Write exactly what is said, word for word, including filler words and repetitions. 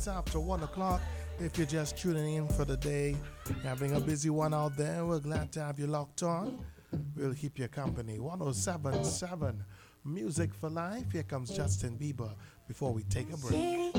minutes after one o'clock. If you're just tuning in for the day, having a busy one out there, we're glad to have you locked on. We'll keep you company. one oh seven point seven Music for Life. Here comes Justin Bieber before we take a break.